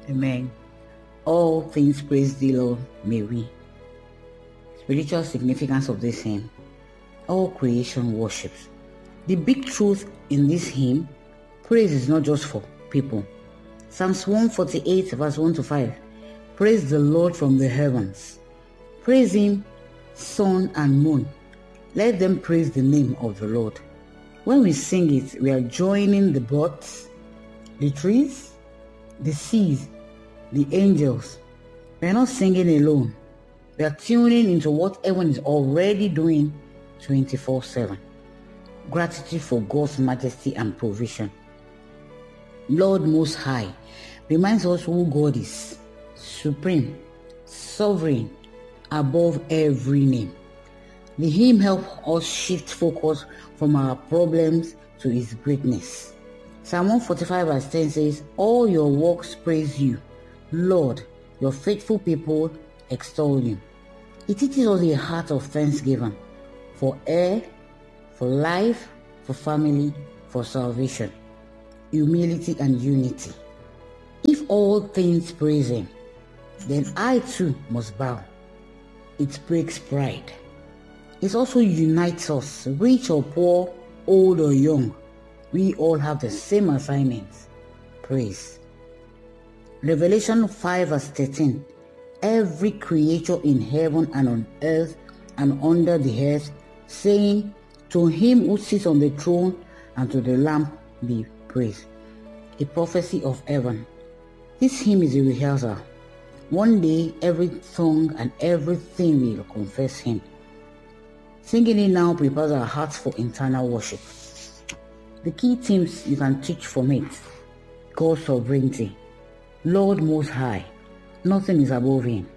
Amen. All things praise thee, Lord, may we. Spiritual significance of this hymn. All creation worships. The big truth in this hymn, praise is not just for people. Psalms 148 verse 1 to 5. Praise the Lord from the heavens. Praise him, sun and moon. Let them praise the name of the Lord. When we sing it, we are joining the birds, the trees, the seas, the angels. We are not singing alone. We are tuning into what heaven is already doing 24/7. Gratitude for God's majesty and provision. Lord Most High reminds us who God is, supreme, sovereign, above every name. The hymn helps us shift focus from our problems to his greatness. Psalm 145 verse 10 says, all your works praise you, Lord, your faithful people extol you. It teaches us a heart of thanksgiving for air, for life, for family, for salvation, humility and unity. If all things praise him, then I too must bow. It breaks pride. It also unites us, rich or poor, old or young. We all have the same assignments. Praise. Revelation 5 verse 13. Every creature in heaven and on earth and under the earth, saying, to him who sits on the throne and to the Lamb be praise. A prophecy of heaven. This hymn is a rehearsal. One day every tongue and everything will confess him. Singing it now prepares our hearts for internal worship. The key themes you can teach from it. God's sovereignty. Lord Most High. Nothing is above him.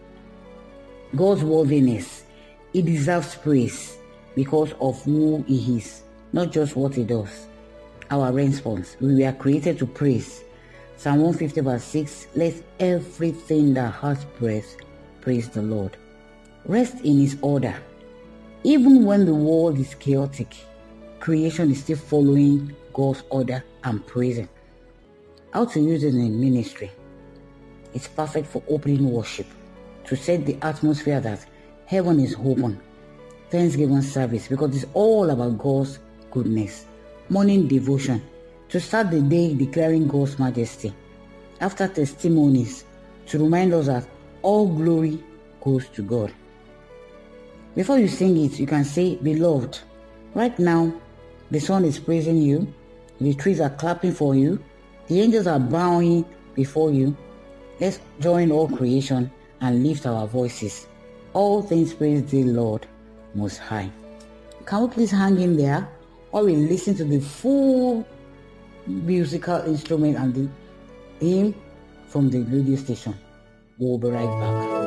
God's worthiness. He deserves praise because of who he is, not just what he does. Our response. We were created to praise. Psalm 150 verse 6. Let everything that has breath praise the Lord. Rest in his order. Even when the world is chaotic, creation is still following God's order and praising. How to use it in ministry. It's perfect for opening worship, to set the atmosphere that heaven is open. Thanksgiving service, because it's all about God's goodness. Morning devotion, to start the day declaring God's majesty. After testimonies, to remind us that all glory goes to God. Before you sing it, you can say, beloved, right now, the sun is praising you, the trees are clapping for you, the angels are bowing before you. Let's join all creation and lift our voices. All things praise thee, Lord Most High. Can we please hang in there while we listen to the full musical instrument and the hymn from the radio station? We'll be right back.